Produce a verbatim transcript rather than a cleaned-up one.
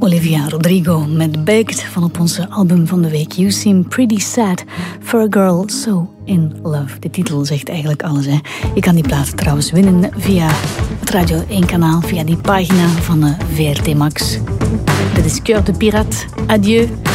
Olivia Rodrigo met Baked van op onze album van de week You Seem Pretty Sad for a Girl So In Love. De titel zegt eigenlijk alles, hè. Je kan die plaat trouwens winnen via het Radio één kanaal, via die pagina van de V R T Max. Dit is Cœur de Pirate. Adieu.